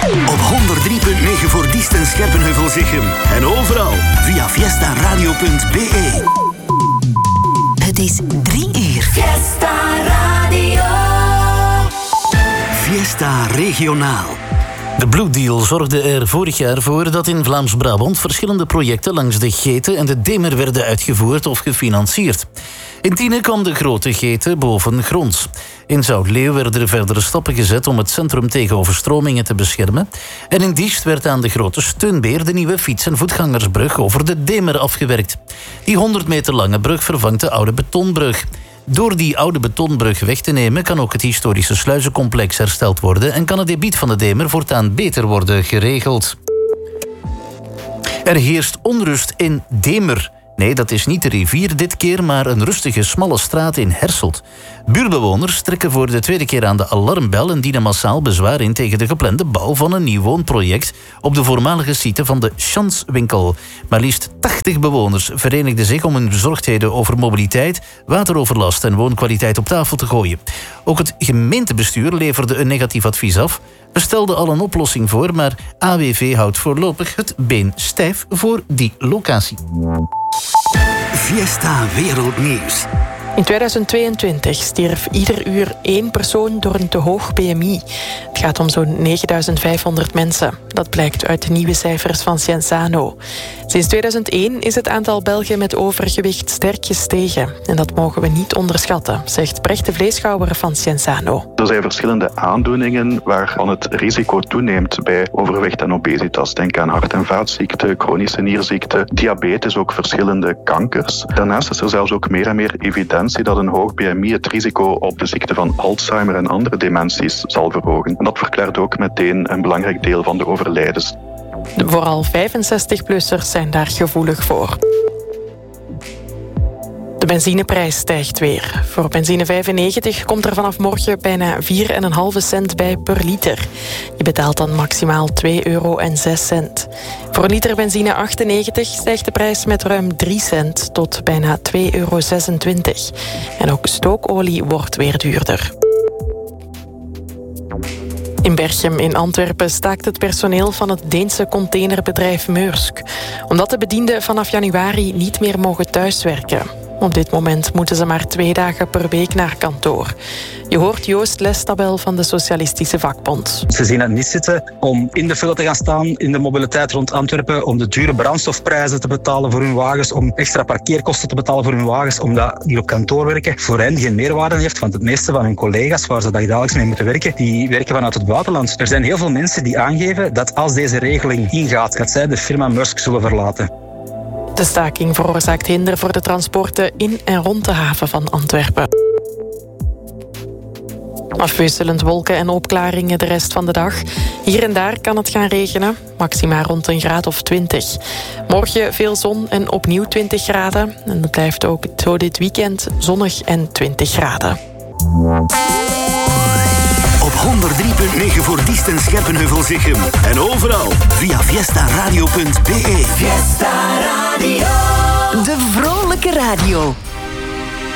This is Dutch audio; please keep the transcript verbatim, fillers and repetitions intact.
Op honderd drie punt negen voor Diest en Scherpenheuvel-Zichem. En overal via fiesta radio punt b e. Het is drie uur. Fiesta Radio. Fiesta Regionaal. De Blue Deal zorgde er vorig jaar voor dat in Vlaams-Brabant verschillende projecten langs de Gete en de Demer werden uitgevoerd of gefinancierd. In Tiene kwam de grote Gete bovengronds. In Zoutleeuw werden er verdere stappen gezet om het centrum tegen overstromingen te beschermen. En in Diest werd aan de Grote Steunbeer de nieuwe fiets- en voetgangersbrug over de Demer afgewerkt. Die honderd meter lange brug vervangt de oude betonbrug. Door die oude betonbrug weg te nemen kan ook het historische sluizencomplex hersteld worden en kan het debiet van de Demer voortaan beter worden geregeld. Er heerst onrust in Demer. Nee, dat is niet de rivier dit keer, maar een rustige, smalle straat in Herselt. Buurbewoners trekken voor de tweede keer aan de alarmbel en dienen massaal bezwaar in tegen de geplande bouw van een nieuw woonproject op de voormalige site van de Chanswinkel. Maar liefst tachtig bewoners verenigden zich om hun bezorgdheden over mobiliteit, wateroverlast en woonkwaliteit op tafel te gooien. Ook het gemeentebestuur leverde een negatief advies af. We stelden al een oplossing voor, maar A W V houdt voorlopig het been stijf voor die locatie. Fiesta Wereldnieuws. In tweeduizend tweeëntwintig stierf ieder uur één persoon door een te hoog B M I. Het gaat om zo'n negenduizend vijfhonderd mensen. Dat blijkt uit de nieuwe cijfers van Cienzano. Sinds tweeduizend één is het aantal Belgen met overgewicht sterk gestegen. En dat mogen we niet onderschatten, zegt Brecht de Vleeschhouwer van Cienzano. Er zijn verschillende aandoeningen waarvan het risico toeneemt bij overgewicht en obesitas. Denk aan hart- en vaatziekten, chronische nierziekten, diabetes, ook verschillende kankers. Daarnaast is er zelfs ook meer en meer evidentie dat een hoog B M I het risico op de ziekte van Alzheimer en andere dementies zal verhogen. En dat verklaart ook meteen een belangrijk deel van de overlijdens. Vooral vijfenzestig-plussers zijn daar gevoelig voor. De benzineprijs stijgt weer. Voor benzine vijfennegentig komt er vanaf morgen bijna vier komma vijf cent bij per liter. Je betaalt dan maximaal twee euro en zes cent. Voor een liter benzine achtennegentig stijgt de prijs met ruim drie cent tot bijna twee euro zesentwintig. En ook stookolie wordt weer duurder. In Berchem in Antwerpen staakt het personeel van het Deense containerbedrijf Maersk, omdat de bedienden vanaf januari niet meer mogen thuiswerken. Op dit moment moeten ze maar twee dagen per week naar kantoor. Je hoort Joost Lestabel van de Socialistische Vakbond. Ze zien het niet zitten om in de file te gaan staan in de mobiliteit rond Antwerpen, om de dure brandstofprijzen te betalen voor hun wagens, om extra parkeerkosten te betalen voor hun wagens, omdat die op kantoor werken voor hen geen meerwaarde heeft, want het meeste van hun collega's waar ze dagelijks mee moeten werken, die werken vanuit het buitenland. Er zijn heel veel mensen die aangeven dat als deze regeling ingaat, dat zij de firma Maersk zullen verlaten. De staking veroorzaakt hinder voor de transporten in en rond de haven van Antwerpen. Afwisselend wolken en opklaringen de rest van de dag. Hier en daar kan het gaan regenen, maxima rond een graad of twintig. Morgen veel zon en opnieuw twintig graden. En het blijft ook zo dit weekend zonnig en twintig graden. Op honderd drie punt negen voor Diest en Scherpenheuvel-Zichem. En overal via fiesta radio punt b e. Fiesta Radio. De vrolijke radio.